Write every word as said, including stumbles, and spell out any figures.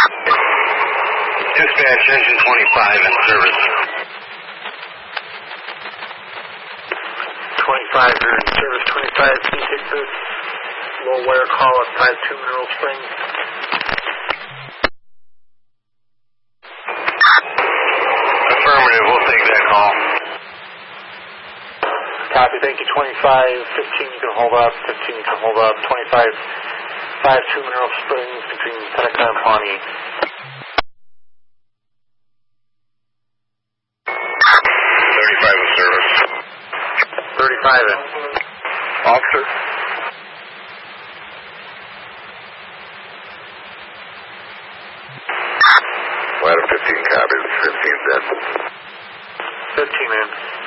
Dispatch, engine twenty-five in service. twenty-five, you're in service. twenty-five, can you take this low wire call at five two Mineral Springs? Affirmative, we'll take that call. Copy, thank you. twenty-five, fifteen, you can hold up. fifteen, you can hold up. twenty-five, five two Mineral Springs between Seneca and Pawnee. thirty-five in service. thirty-five in. Officer. Ladder fifteen copies, fifteen dead. fifteen in.